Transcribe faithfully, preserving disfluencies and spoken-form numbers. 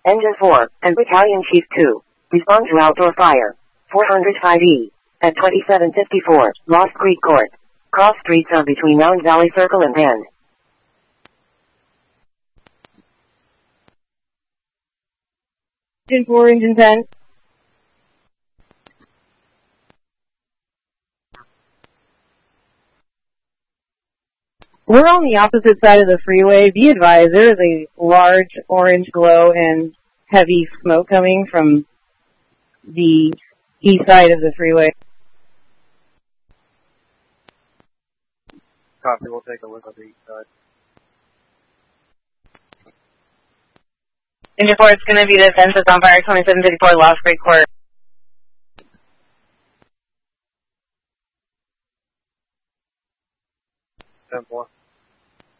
Engine four, and Battalion Chief two. Respond to outdoor fire. four hundred five E. At twenty-seven fifty-four, Lost Creek Court. Cross streets are between Round Valley Circle and Bend. Engine four, Engine ten. We're on the opposite side of the freeway. Be advised, there is a large orange glow and heavy smoke coming from the east side of the freeway. Copy, we'll take a look on the east side. Engine four, it's going to be the fence that's on fire, twenty-seven fifty-four Lost Creek Court.